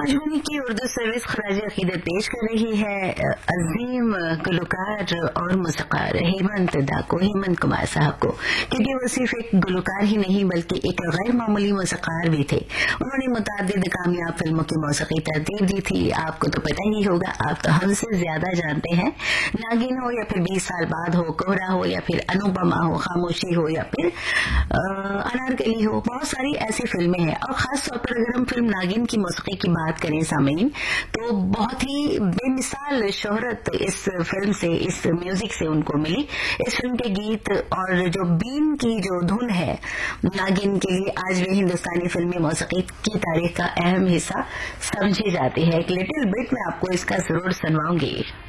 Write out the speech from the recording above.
आकाशवाणी की उर्दू सर्विस खराज अकीदत पेश कर रही है अजीम गुलकार और मौसीकार हेमंत दा को, हेमंत कुमार साहब को, क्योंकि वो सिर्फ एक गुलकार ही नहीं बल्कि एक गैर मामूली मौसीकार भी थे। उन्होंने मुतादिद कामयाब फिल्मों की मौसीकी तरतीब दी थी। आपको तो पता ही होगा, आप तो हमसे ज्यादा जानते हैं। नागिन हो या फिर 20 साल बाद हो, कोहरा हो या फिर अनुपमा हो, खामोशी हो या फिर अनारकली हो, बहुत सारी ऐसी फिल्में हैं। और खास तौर पर अगर हम फिल्म नागिन की मौसीकी की बात करें सामीन, तो बहुत ही बेमिसाल शोहरत इस फिल्म से, इस म्यूजिक से उनको मिली। इस फिल्म के गीत और जो बीन की जो धुन है नागिन के लिए आज भी हिंदुस्तानी फिल्मी मौसीकी की तारीख का अहम हिस्सा समझी जाती है। एक लिटिल बिट में आपको इसका जरूर सुनवाऊंगी।